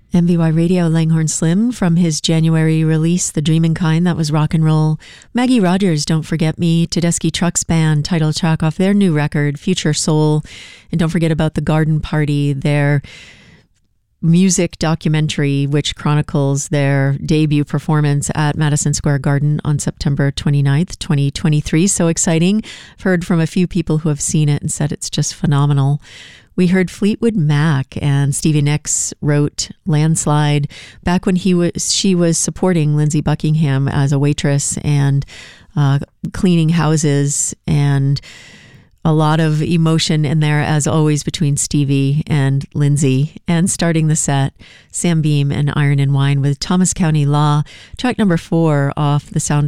MBY Radio, Langhorne Slim, from his January release, The Dreamin' Kind, that was rock and roll. Maggie Rogers, Don't Forget Me, Tedeschi Trucks Band, title track off their new record, Future Soul. And don't forget about The Garden Party, their music documentary, which chronicles their debut performance at Madison Square Garden on September 29th, 2023. So exciting. I've heard from a few people who have seen it and said it's just phenomenal. We heard Fleetwood Mac, and Stevie Nicks wrote Landslide back when she was supporting Lindsey Buckingham as a waitress and cleaning houses, and a lot of emotion in there, as always, between Stevie and Lindsey. And starting the set, Sam Beam and Iron and Wine with Thomas County Law, track number 4 off the sound